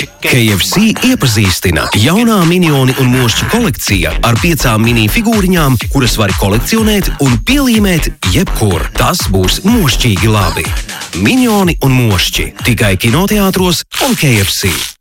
KFC iepazīstina jaunā minioni un mošķi kolekcija ar 5 mini figūriņām, kuras var kolekcionēt un pielīmēt jebkur. Tas būs mošķīgi labi. Minioni un mošķi tikai kinoteātros un KFC.